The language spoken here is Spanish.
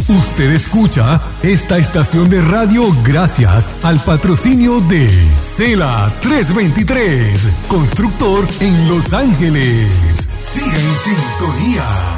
Usted escucha esta estación de radio gracias al patrocinio de Cela 323, constructor en Los Ángeles. Siga en sintonía.